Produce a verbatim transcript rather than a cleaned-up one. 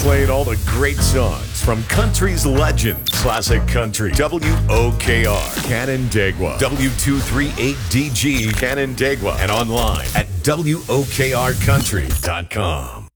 playing all the great songs from country's legends. Classic Country, W O K R, Canandaigua, W two three eight D G, Canandaigua, and online at W O K R country dot com.